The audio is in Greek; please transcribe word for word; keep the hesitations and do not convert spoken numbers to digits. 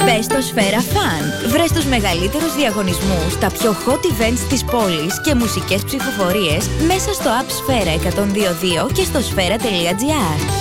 Μπες στο Σφαίρα Fun. Βρες τους μεγαλύτερους διαγωνισμούς, τα πιο hot events της πόλης και μουσικές ψηφοφορίες μέσα στο app Σφαίρα εκατόν δύο δύο και στο σφαίρα τελεία τζι άρ.